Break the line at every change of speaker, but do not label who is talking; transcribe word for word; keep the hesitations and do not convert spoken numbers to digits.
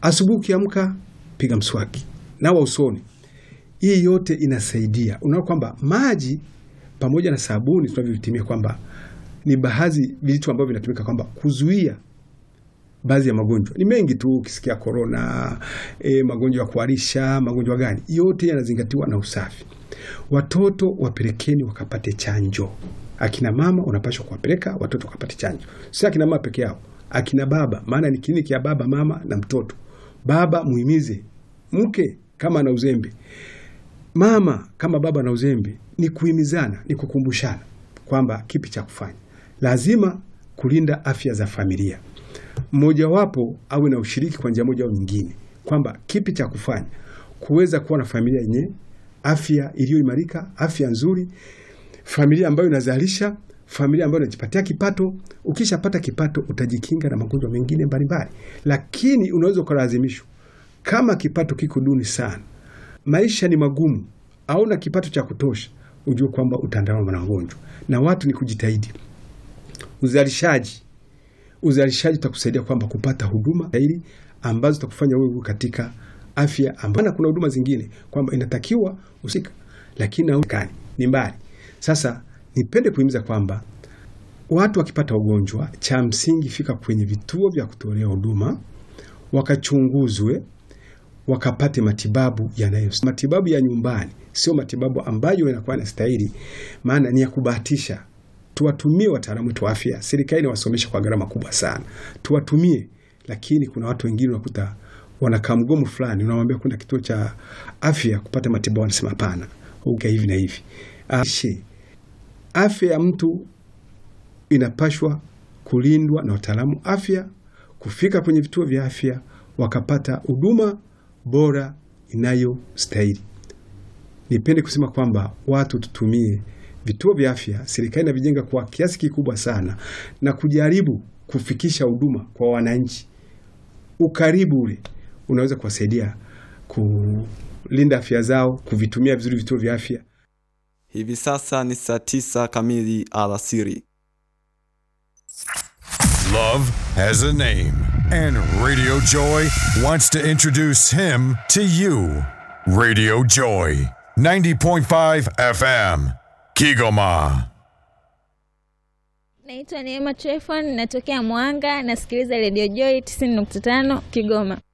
Asubuhi ukiamka piga mswaki, nawa usoni. Hii yote inasaidia. Unaona kwamba maji pamoja na sabuni tunavyovitumia kwamba ni baadhi vitu ambavyo vinatumika kwamba kuzuia baadhi ya magonjwa. Ni mengi tu, ukisikia corona, e, magonjwa ya kuharisha, magonjwa gani, yote yanazingatiwa na usafi. Watoto wapelekeni wakapate chanjo. Akina mama unapaswa kuwapeleka watoto wakapate chanjo. Si akina mama peke yao, akina baba, maana ni kliniki ya baba, mama na mtoto. Baba muhimize mke kama ana uzembe, mama kama baba ana uzembe, ni kuhimizana, ni kukumbushana kwamba kipi cha kufanya. Lazima kulinda afya za familia. Mmoja wapo awe na ushiriki kwa njia moja au nyingine kwamba kipi cha kufanya kuweza kuwa na familia yenye afya iliyoimarika, afya nzuri, familia ambayo inazalisha, familia ambayo inajipatia kipato. Ukishapata kipato utajikinga na magonjwa mengine mbalimbali. Lakini unaweza kulazimishwa kama kipato kiko duni sana, maisha ni magumu, au na kipato cha kutosha, ujue kwamba utaandamwa na magonjwa. Na watu ni kujitahidi. Uzalishaji uzalishaji utakusaidia kwamba kupata huduma zaidi ambazo zitakufanya wewe katika afya, ambapo kuna huduma zingine kwamba inatakiwa usika, lakini na ni mbali. Sasa nipende kuhimiza kwamba watu wakipata ugonjwa, cha msingi fika kwenye vituo vya kutolea huduma, wakachunguzwe, wakapate matibabu yanayo. Matibabu ya nyumbani sio matibabu ambayo yanakuwa yanastahili, maana ni ya kubahatisha. Tuwatumie wataalamu wa afya. Serikali inawasomesha kwa gharama kubwa sana. Tuwatumie, lakini kuna watu wengine wakuta wanakaa mgomo fulani, unamwambia kuna kituo cha afya kupata matibabu, wanasema hapana, uga hivi na hivi. Ashe, afya ya mtu inapashwa kulindwa na wataalamu afya, kufika kwenye vituo vya afya wakapata huduma bora inayostahili. Nipende kusema kwamba watu tutumie vituo vya afya. Serikali inavijenga kwa kiasi kikubwa sana na kujaribu kufikisha huduma kwa wananchi. Ukaribu ule unaweza kuwasaidia kulinda afya zao, kuvitumia vizuri vituo vya afya.
Hivi sasa ni saa tisa kamili alasiri.
Love has a name, and Radio Joy wants to introduce him to you. Radio Joy, ninety point five F M, Kigoma.
Naitwa Neema Trefon, natokea Mwanga, nasikiliza Radio Joy tisini nukta tano Kigoma.